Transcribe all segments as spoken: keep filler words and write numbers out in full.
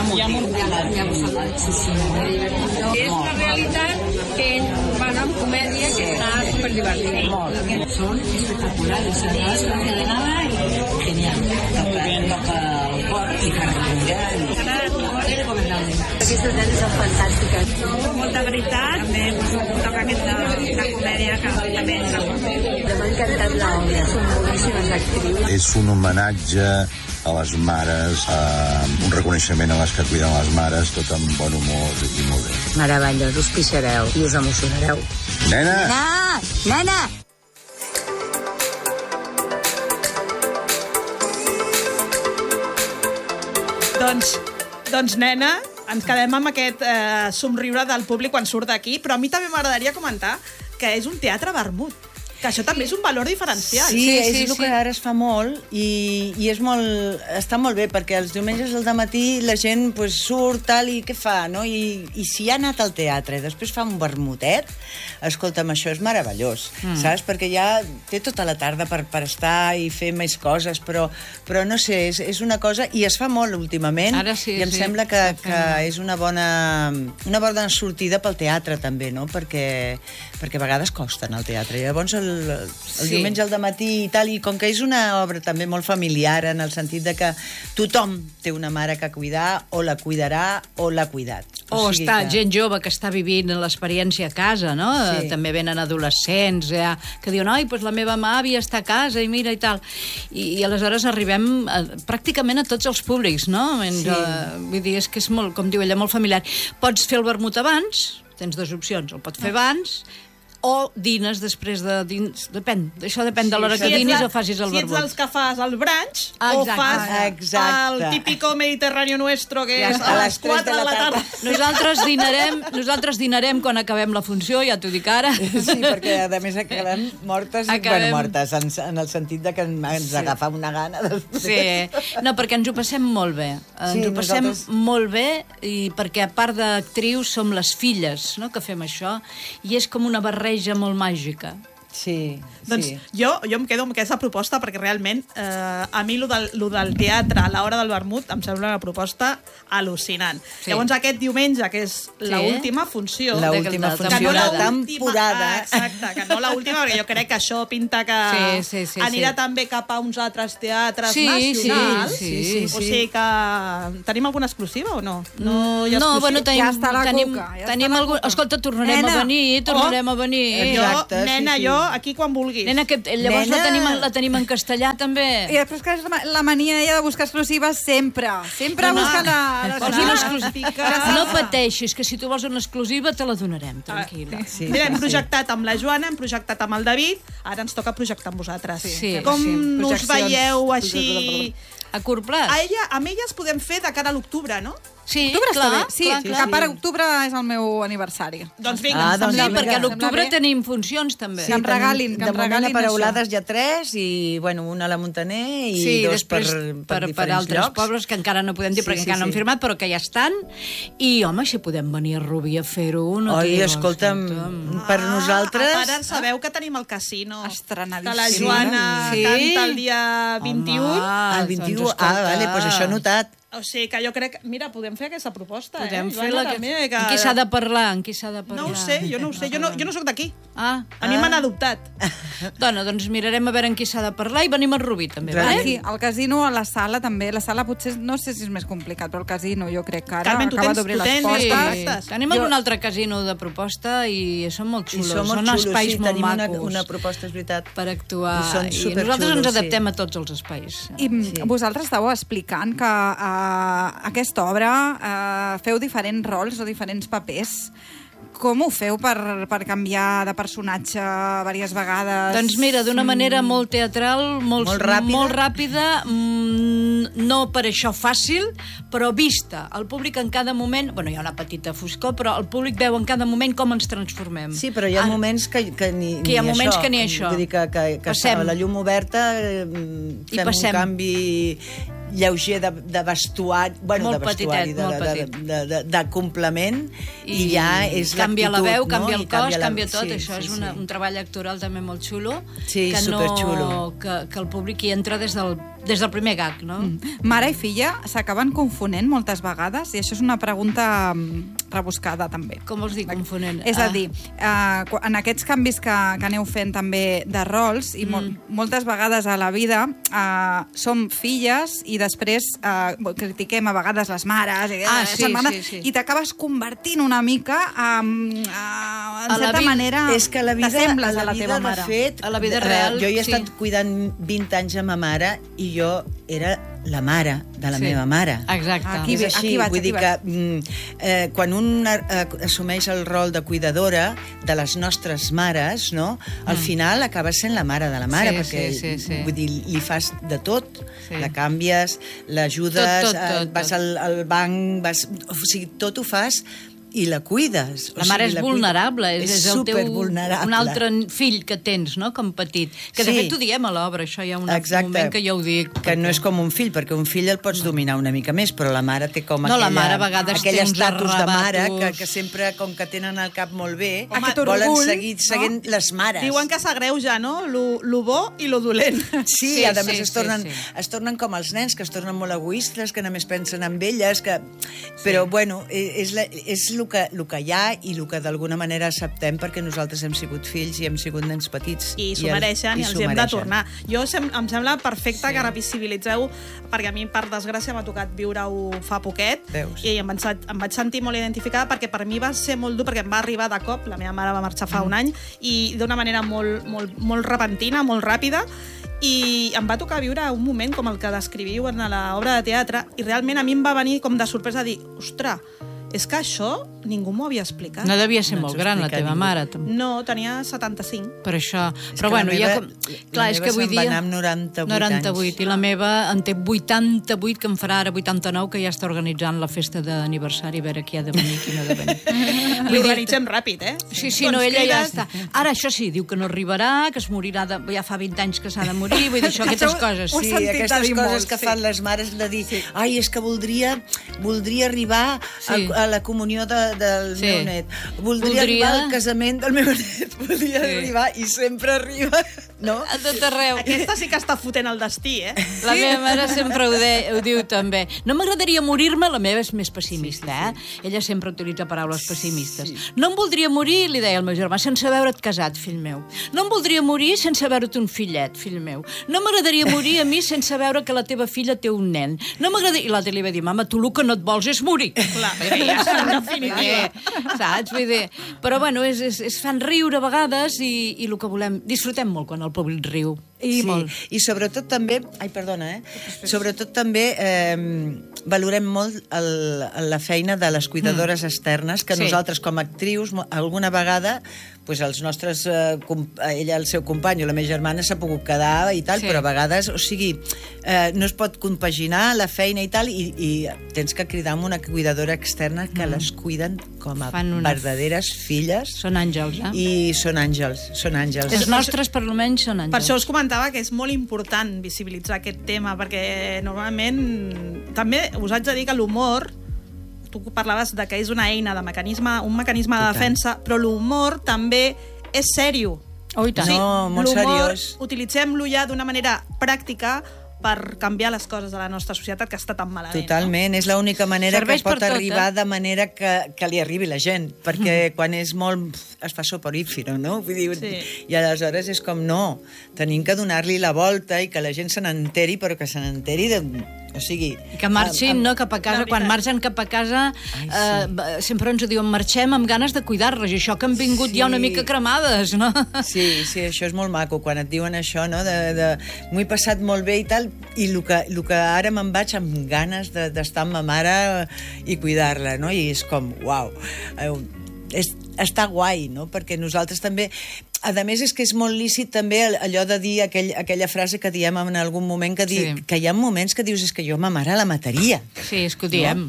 Hi ha molt divertit. Sí, sí, molt divertit. És una realitat que ell va anar amb comèdia que està superdivertit. Molt. Són espectaculars. Es no queda nada y genial. Toca el cor i carregar. És recomendable. Aquestes nenes són fantàstiques. Molta veritat. També toca aquesta comèdia que també és m'ha encantat l'obra. Són moltíssimes actrius. És un homenatge a les mares, a un reconeixement a les que cuiden les mares, tot amb bon humor i molt bé. Meravellós, us pixareu i us emocionareu. Nena! Nena! Nena! Doncs, doncs nena, ens quedem amb aquest eh, somriure del públic quan surt d'aquí, però a mi també m'agradaria comentar que és un teatre vermut. Que això també és un valor diferencial. Sí, sí, és sí, el sí. que ara es fa molt i, i és molt, està molt bé perquè els diumenges al matí la gent pues, surt tal i què fa, no? I, i si ha anat al teatre i després fa un vermutet, escolta'm, això és meravellós, mm. saps? Perquè ja té tota la tarda per, per estar i fer més coses, però, però no sé, és, és una cosa, i es fa molt últimament, sí, i em sí, sembla que, que és una bona, una bona sortida pel teatre també, no? Perquè, perquè a vegades costa anar al teatre. Llavors el el, el sí. diumenge al dematí i tal, i com que és una obra també molt familiar en el sentit de que tothom té una mare que cuidar, o la cuidarà o l'ha cuidat. O, o està que... gent jove que està vivint l'experiència a casa, no? Sí. També venen adolescents ja, que diuen, oi, doncs la meva àvia està a casa i mira i tal. I, i aleshores arribem a, pràcticament a tots els públics, no? Sí. Uh, vull dir, és que és molt, com diu ella, molt familiar. Pots fer el vermut abans, tens dues opcions, el pots fer abans, o dines després de dins, depèn, això depèn sí, de l'hora que dinis o facis el vermut. Si ets els que fas el brunch, exacte, o fas exacte. el típico mediterráneo nuestro, que ja és a les quatre de la tarda. Nosaltres dinarem, nosaltres dinarem quan acabem la funció, ja t'ho dic ara. Sí, perquè a més acabem mortes, acabem... bueno, mortes, en, en el sentit de que ens sí. agafa una gana després. Sí, no, perquè ens ho passem molt bé. Ens sí, ho passem nosaltres... molt bé, i perquè a part d'actrius som les filles, no?, que fem això, i és com una barreja molt màgica. Sí, doncs sí. Jo, jo em quedo amb aquesta proposta perquè realment eh, a mi lo del, lo del teatre a l'hora del vermut em sembla una proposta al·lucinant. Sí. Llavors aquest diumenge, que és sí. l'última funció... L'última funció de la temporada. Ah, exacte, que no l'última, perquè jo crec que això pinta que sí, sí, sí, anirà sí. també cap a uns altres teatres sí, nacionals. Sí, sí, sí, sí. O sigui que... Tenim alguna exclusiva o no? No, no bueno, tenim... Ja està la tenim, cuca. Ja tenim la algun... cuca. Escolta, tornarem nena, a venir, tornarem oh, a venir. Exacte, jo, nena, sí, sí. jo, aquí quan vulguis. Nena, que llavors nena... la tenim, la tenim en castellà, també. I després que és la, la mania ella de buscar exclusives sempre. Sempre no, buscant la... la Vols una exclusiva? No pateixis, que si tu vols una exclusiva te la donarem, tranquil·la. Ah, sí. Sí, Mira, hem projectat amb la Joana, hem projectat amb el David, ara ens toca projectar amb vosaltres. Sí, Com sí. no us veieu així... A curt plaç? A ella, amb elles podem fer de cara a l'octubre, no? Sí, octubre clar, està bé. Sí, clar, sí, clar. que per octubre és el meu aniversari. Doncs vinga, ah, ens doncs Sí, sembla perquè a l'octubre Sembla bé. tenim funcions, també. Sí, que em regalin, que em de moment regalin a Paraulades això. hi ha tres, i bueno, una a la Montaner i Sí, dos per, després per, per, per diferents altres llocs. pobles que encara no podem dir, Sí, perquè sí, encara no sí. han firmat, però que ja estan. I, home, si podem venir a Rubí a fer-ho... No Oi, digo, escolta'm, escolta'm. per nosaltres... Ah, a part, sabeu que tenim el casino. Estrenadíssim. Que la Joana Sí? canta el dia vint-i-u. Home, El vint-i-u, doncs, ah, escolta. vale, doncs això notat. O sigui que jo crec... Mira, podem fer aquesta proposta, Podem eh? fer la que... també, que... En qui s'ha de parlar? En qui s'ha de parlar? No ho sé, jo no ho sé. Jo no, jo no sóc d'aquí. Ah, A mi m'han adoptat. Dona, doncs mirarem a veure en qui s'ha de parlar i venim a Rubí, també, Res. vale? Sí, al casino, a la sala també. La sala potser, no sé si és més complicat, però el casino jo crec que ara Carmen, tu acaba tens- d'obrir tu les tens- portes. Exactes. Tenim Jo- algun altre casino de proposta i són molt I xulos. som molt Són xulos, espais sí, molt tenim una, macos una proposta, és veritat. per actuar. I són I superxulos, nosaltres ens sí. adaptem a tots els espais. I Sí. vosaltres estàveu explicant que uh, aquesta obra uh, feu diferents rols o diferents papers. Com ho feu per, per canviar de personatge diverses vegades? Doncs mira, d'una manera molt teatral, molt, Molt ràpida. molt ràpida, mm, no per això fàcil, però vista. El públic en cada moment... Bueno, hi ha una petita foscor, però el públic veu en cada moment com ens transformem. Sí, però hi ha Ara, moments que, que ni, Que hi ha ni moments això. que ni això. Vull dir que, que, que Passem. a la llum oberta eh, I fem passem. un canvi lleuger de, de vestuari, bueno, Molt de vestuari, petitet, de, molt de, petit. de, de, de, de complement, i, i ja és canvia la veu, l'actitud, canvia no? el I cos, la... canvia tot. Sí, Això sí, és una, sí. un treball actoral també molt xulo. Sí, que superxulo. No, que, que el públic hi entra des del, des del primer gag, no? Mm. Mare i filla s'acaben confonent moltes vegades, i això és una pregunta mm, rebuscada, també. Com vols dir, confonent? És a Ah. dir, eh, en aquests canvis que, que aneu fent també de rols, i mol, Mm. moltes vegades a la vida eh, som filles i després eh, critiquem a vegades les mares, i, Ah, eh, sí, germanes, sí, sí. i t'acabes convertint una mica eh, eh, en A la certa vida- manera És que a la vida, t'assembles a a la, la vida teva de mare. fet, A la vida eh, real, jo he sí. estat cuidant vint anys amb ma mare i jo era la mare de la Sí. meva mare. Exacte. Aquí És ve- així, aquí vaig, vull aquí dir que mm, eh, quan un eh, assumeix el rol de cuidadora de les nostres mares, no? Al final acabes sent la mare de la mare, Sí, perquè sí, sí, sí. vull dir, li fas de tot, Sí. la canvies, l'ajudes, Tot, tot, eh, tot, vas tot. al, al banc, vas, o sigui, tot ho fas i la cuides. O La mare sigui, és la cuida- vulnerable, és, és el teu supervulnerable. un altre fill que tens, no?, com petit. Que de Sí. fet ho diem a l'obra, això hi ha un Exacte. moment que jo ho dic. Que no perquè- és com un fill, perquè un fill el pots dominar una mica més, però la mare té com No, aquella, la mare a vegades aquell té uns estatus de mare que, arrebatos. que sempre, com que tenen el cap molt bé, Home, volen orgull, seguir seguint no? les mares. Diuen que s'agreuja, no? Lo, lo bo i lo dolent. Sí, Sí, a sí, més es sí, tornen, sí. es tornen com els nens, que es tornen molt egoistes, que només pensen en elles, que... Però, bueno, eh, és, la, és el, que, el que hi ha i el que d'alguna manera acceptem, perquè nosaltres hem sigut fills i hem sigut nens petits. I s'ho el- mereixen i, els s'ho hi hem de mereixen. tornar. Jo sem em sembla perfecte sí. que revisibilitzeu, perquè a mi, per desgràcia, m'ha tocat viure-ho fa poquet, Veus? i em vaig, em vaig sentir molt identificada, perquè per mi va ser molt dur, perquè em va arribar de cop, la meva mare va marxar fa un any, i d'una manera molt, molt, molt repentina, molt ràpida, i em va tocar viure un moment com el que descriviu en l'obra de teatre, i realment a mi em va venir com de sorpresa dir, ostres, és que això ningú m'ho havia explicat. No devia ser No molt ens ho gran, la explica teva ningú. mare. tam- No, tenia setanta-cinc. Per això. És Però que bueno, la meva, ja... Com... Clar, la és meva que avui se'n dia... va anar amb noranta-vuit noranta-vuit, anys. i la meva en té vuitanta-vuit, que em farà ara vuitanta-nou, que ja està organitzant la festa d'aniversari, a veure qui ha de venir i qui no ha de venir. Li organitzem ràpid, eh? Sí, sí, Doncs no, ella ja crides- està. Ara, això sí, diu que no arribarà, que es morirà, de... ja fa vint anys que s'ha de morir, vull dir, això, aquestes Això coses. ho he Sí, sentit a aquestes dir coses molt, que sí. fan les mares de dir, sí. ai, és que voldria, voldria arribar Sí. a, a la comunió de, del Sí. meu net, voldria, Voldria- arribar al casament del meu net, voldria Sí. arribar i sempre arriba, no? A tot arreu. Aquesta sí que està fotent el destí, eh? La meva mare sempre ho, de, ho diu també. No m'agradaria morir-me, la meva és més pessimista, eh? Ella sempre utilitza paraules pessimistes. No em voldria morir, li deia el meu germà, sense veure't casat, fill meu. No em voldria morir sense veure't un fillet, fill meu. No m'agradaria morir a mi sense veure que la teva filla té un nen. No m'agradaria... I l'altre li va dir, mama, tu el que no et vols és morir. Clar, ja està en definitiva. Saps? Vull dir, però bueno, és, és, és fan riure a vegades i, i el que volem... Disfrutem molt quan el públic riu. I Sí, molt. i sobretot també, ai, perdona, eh? Sobretot també eh, valorem molt el, la feina de les cuidadores mm. externes, que Sí. nosaltres com a actrius mo- alguna vegada pues, els nostres, eh, com, ella, el seu company o la meva germana s'ha pogut quedar i tal, Sí. però a vegades, o sigui, eh, no es pot compaginar la feina i tal, i, i tens que cridar amb una cuidadora externa que mm. les cuiden com a Fan una- verdaderes filles Són àngels, eh? i són àngels, són àngels. Els nostres, per almenys, són àngels. Per això us comentava que és molt important visibilitzar aquest tema, perquè normalment també us haig de dir que l'humor, tu parlaves de que és una eina de mecanisme, un mecanisme de Total. defensa, però l'humor també és sèrio. Oh, i tant. No, molt l'humor, seriós. utilitzem-lo ja d'una manera pràctica per canviar les coses de la nostra societat que està tan malament. Totalment, és l'única manera Serveix que pot per tot, arribar eh? de manera que, que li arribi la gent, perquè quan és molt... es fa soporífero, no? Vull dir, Sí. I aleshores és com, no, tenim que donar-li la volta i que la gent se n'enteri, però que se n'enteri de... O sigui... I que marxin, amb- no?, cap a casa. De Quan veritat. marxen cap a casa, Ai, sí. eh, va- sempre ens ho diuen, marxem amb ganes de cuidar-les, i això que han vingut Sí. ja una mica cremades, no? Sí, sí, això és molt maco, quan et diuen això, no? De, de, m'ho he passat molt bé i tal, i el que, el que ara me'n vaig amb ganes de- d'estar amb ma mare i cuidar-la, no? I és com, uau, eh, és, està guai, no? Perquè nosaltres també... A més, és que és molt lícit també allò de dir aquell, aquella frase que diem en algun moment, que, di, Sí. que hi ha moments que dius és que jo ma mare la mataria. Sí, és que ho diem. No?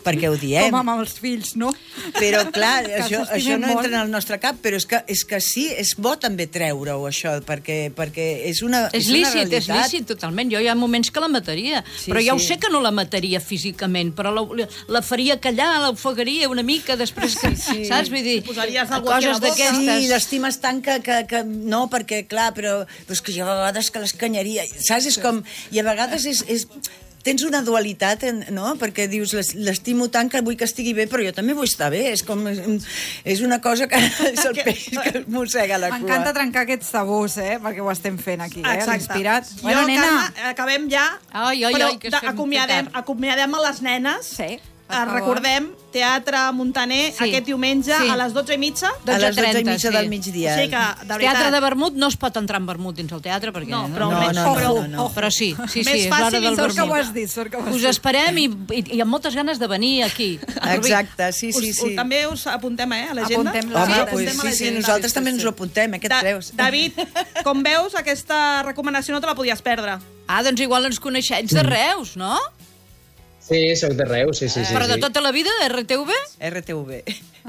perquè ho diem. Com amb els fills, no? Però, clar, Que això, s'estimen això no molt. entra en el nostre cap, però és que, és que sí, és bo també treure-ho, això, perquè, perquè és una, És és una lícit, és realitat. lícit, totalment. Jo hi ha moments que la mataria, Sí, però ja ho sí. sé que no la mataria físicament, però la, la faria callar, l'ofegaria una mica, després que... Sí, sí. Saps? Vull dir, Posaries algú aquí a la coses boca. d'aquestes. Sí, l'estimes tant que, que, que... No, perquè, clar, però, però és que jo a vegades que l'escanyaria... Saps? És com... I a vegades és... és tens una dualitat, en, no? Perquè dius, "Les- l'estimo tant que vull que estigui bé, però jo també vull estar bé. És com... És una cosa que és el peix que es mossega la cua. M'encanta trencar aquests tabús, eh? Perquè ho estem fent aquí, eh? Exacte. Inspirat. Jo, Bueno, nena... Carme, acabem ja, Ai, ai, però ai, que de- estem acomiadem, fent tard. acomiadem a les nenes. Sí, per Eh, favor. recordem, Teatre Montaner, Sí. aquest diumenge Sí. a les dotze i mitja. A les dotze i trenta, mitja sí. del migdia. O sigui que, de El teatre de veritat, vermut no es pot entrar en vermut dins el teatre, perquè... No, però No, més, no, no, però, no, no. Però sí, sí, Més sí, és fàcil l'hora del i Sort que ho vermut. has dit, sort que ho has Us dit. esperem i, i, i amb moltes ganes de venir aquí. a Rubí. Exacte, sí, sí, us, sí. us, també us apuntem, eh, a l'agenda. Apuntem Home, les Sí, dates. pues, apuntem a sí, sí, l'agenda. nosaltres també ens ho apuntem, eh? Què et Da- creus? David, com veus, aquesta recomanació no te la podies perdre. Ah, doncs igual ens coneixem. Ets de Reus, no? Sí, soc de Reus, sí, sí, sí. Però de sí. tota la vida, R T V? R T V.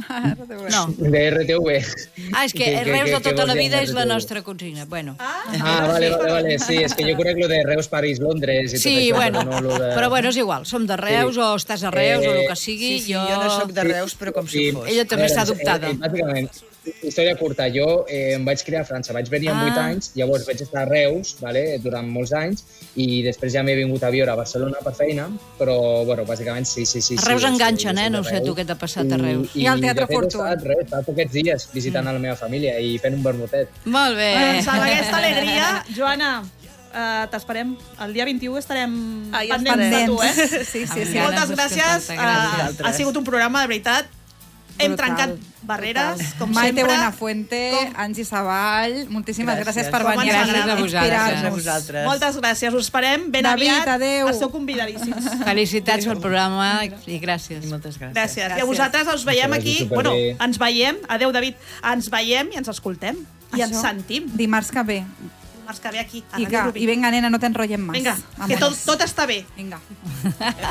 No. De R T V. Ah, és que Què- què- Reus de què- què tota la vols dir vida amb és la R T V? nostra consigna. Bueno. Ah, vale, vale, vale. Sí, és que jo conec lo de Reus, París, Londres i tot Sí, això, bueno, però no lo de... però bueno, és igual, som de Reus Sí. o estàs a Reus o el que Eh, sigui. Sí, sí, jo no sóc de Reus, però com si Sí. ho fos. Ella també A està veure, adoptada. Eh, eh, bàsicament, història curta. Jo eh, em vaig criar a França, vaig venir amb Ah. vuit anys, llavors vaig estar a Reus vale, durant molts anys i després ja m'he vingut a viure a Barcelona per feina, però, bueno, bàsicament sí, sí, sí. A Reus sí, enganxen, sí, eh? soc de No sé tu Reus. què t'ha passat a Reus. I al Teatre de fet, he Fortuny. estat, res, fa poquets dies visitant a la meva família i fent un vermutet. Molt bé. Doncs amb aquesta alegria, Joana, uh, t'esperem. El dia vint-i-u estarem Ah, ja pendents de tu, eh? Sí, sí, sí. Amb sí. ganes Moltes gràcies. d'escoltar-te, Uh, gràcies. ha sigut un programa, de veritat. Hem Brutal, trencat barreres, brutal. com Maite sempre. Buenafuente, Com- Angie Savall, moltíssimes gràcies, Gràcies. per Com venir. ens Gràcies agrada a vosaltres. Gràcies a inspirar-nos. vosaltres. Moltes gràcies. Us esperem ben David, aviat. adéu. Esteu convidadíssims. Felicitats pel programa i gràcies. Moltes gràcies. Gràcies. I a vosaltres us veiem Que vagi aquí. superbé. Bueno, ens veiem. Adéu, David. Ens veiem i ens escoltem. I ens Això, sentim. Dimarts que ve. Dimarts que ve aquí, a I, Ràdio que, Rubí. I venga, nena, no t'enrotllen més. Vinga, que Vámonos. tot, tot està bé. Vinga.